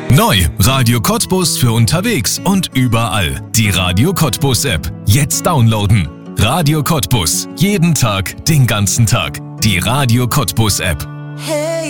Neu, Radio Cottbus für unterwegs und überall. Die Radio Cottbus App. Jetzt downloaden. Radio Cottbus. Jeden Tag, den ganzen Tag. Die Radio Cottbus App. Hey.